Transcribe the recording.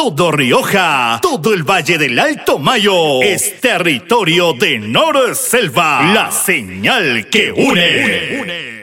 todo Rioja, todo el Valle del Alto Mayo es territorio de Norselva, la señal que une.